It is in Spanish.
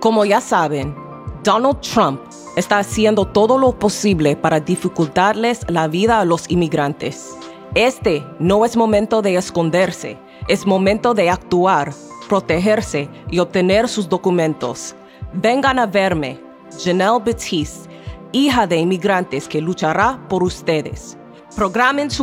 Como ya saben, Donald Trump está haciendo todo lo posible para dificultarles la vida a los inmigrantes. Este no es momento de esconderse, es momento de actuar, protegerse y obtener sus documentos. Vengan a verme, Janelle Batiste, hija de inmigrantes que luchará por ustedes. Programen su